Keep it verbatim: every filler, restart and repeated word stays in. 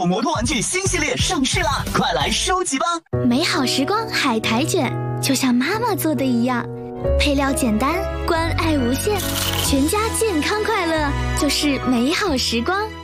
摩托玩具新系列上市啦，快来收集吧！ 美好时光海苔卷，就像妈妈做的一样，配料简单，关爱无限，全家健康快乐就是美好时光。